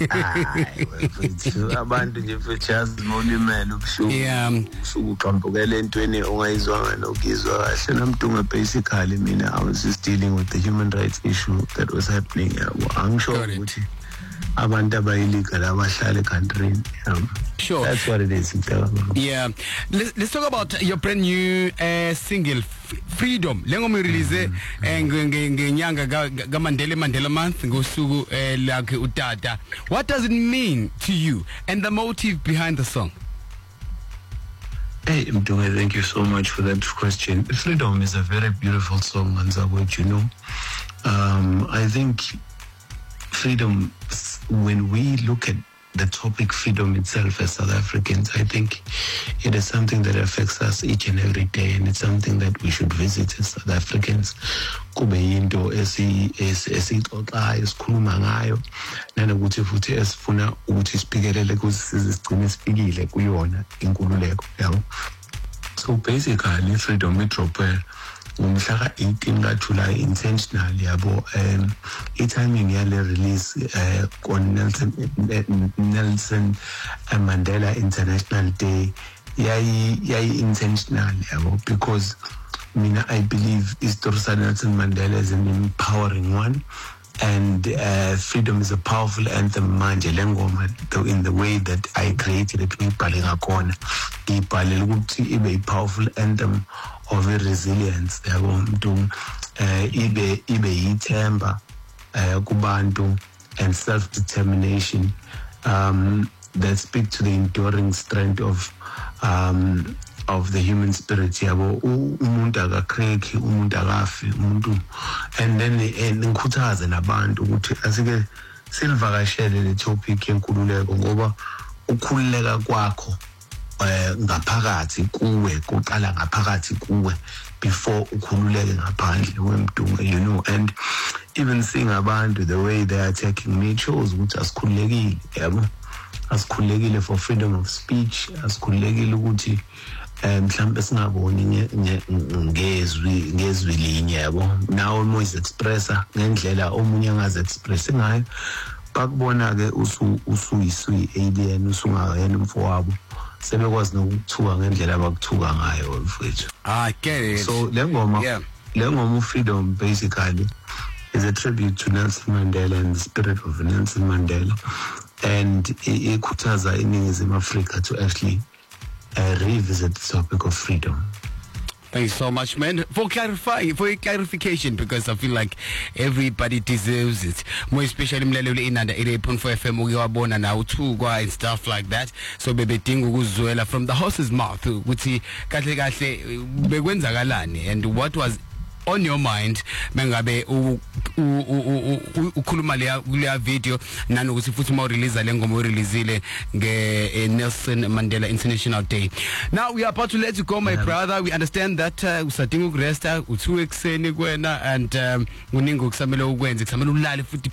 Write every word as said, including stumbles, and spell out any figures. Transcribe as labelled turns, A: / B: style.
A: hayi wethu abantu nje futhi yazimolimela ubusuku
B: yeah
A: usukuqambukela entweni ongayizwanga nokuzwa kahle namdunga basically mina I was just dealing with the human rights issue that was happening yabo angisho ukuthi abantu abayiliga abahlala country um,
B: sure
A: that's what it is.
B: Yeah, let's, let's talk about your brand new uh, single Freedom lengomu release ngenyanga ga Mandela Mandela month ngosuku lakhe utata. What does it mean to you and the motive behind the song?
A: Hey Mdunga, thank you so much for that question. Freedom is a very beautiful song, Manzabwe, you know. um I think freedom, when we look at the topic freedom itself as South Africans, I think it is something that affects us each and every day, and it's something that we should visit as South Africans. Kube yinto esixoxayo esikhuluma ngayo nanokuthi futhi esifuna ukuthi sipikelele ukuthi sizigcine sifikile kuyona inkululeko yabo. So basically freedom idropwe ngomhla ka eighteen ka July intentional yabo. um i-timing yale release uh, on Nelson Nelson Mandela International Day yayi yayi intentional yabo, because mina I believe history of Nelson Mandela is an empowering one, and uh, freedom is a powerful anthem manje lengoma in the way that I created it. Ngibhale ngakhona ngibhale ukuthi ibe a powerful anthem of resilience yabo mntu, eh ibe ibe yithemba eh kubantu and self-determination um that speak to the enduring strength of um of the human spirit yabo. Umuntu akakreki, umuntu akafi umuntu, and then ngikhuthaze nabantu ukuthi asike silivakashele le topic yenkululeko, ngoba ukukhululeka kwakho eh ngaphakathi kuwe kuqala ngaphakathi kuwe before ukhululeke ngaphandle wemntu, you know. And even seeing abantu the way they are attacking me shows ukuthi asikhululekile yabo, asikhululekile for freedom of speech, asikhululekile ukuthi mhlambe singaboni ngezwi ngezwi linye yabo. Now almost expressa ngendlela omunye angazi express ngayo, bakubona ke usu usuyiswi alien usungayena umfowabo, sebekwazi nokuthuka ngendlela abakuthuka ngayo mfowethu.
B: I get it.
A: So lengoma
B: yeah
A: lengoma freedom basically is a tribute to Nelson Mandela and the spirit of Nelson Mandela, and ikhuthaza iningizimu Africa to actually uh, revisit the topic of freedom.
B: Thank you so much, man, for clarifying, for clarification, because I feel like everybody deserves it. More especially mlaleli inanda eighty-eight point four F M uyabona na uthukwa and stuff like that. So bebe dinga ukuzwela from the horse's mouth ukuthi kahle kahle bekwenzakalani and what was on your mind mengabe ukhuluma le video nanokuthi futhi uma release le ngoma releasile nge Nelson Mandela International Day. Now we are about to let you go, my yeah. brother. We understand that usadinga ukuresta uthu ekseni kwena and um uningi okusamele ukwenza kusamele ulale futhi